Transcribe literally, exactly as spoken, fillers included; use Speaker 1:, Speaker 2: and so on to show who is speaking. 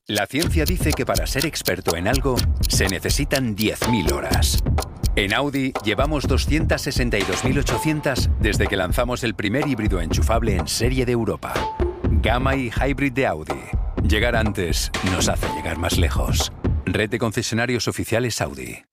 Speaker 1: La ciencia dice que para ser experto en algo se necesitan diez mil horas. En Audi llevamos doscientas sesenta y dos mil ochocientas desde que lanzamos el primer híbrido enchufable en serie de Europa. Gamma y Hybrid de Audi. Llegar antes nos hace llegar más lejos. Red de concesionarios oficiales Audi.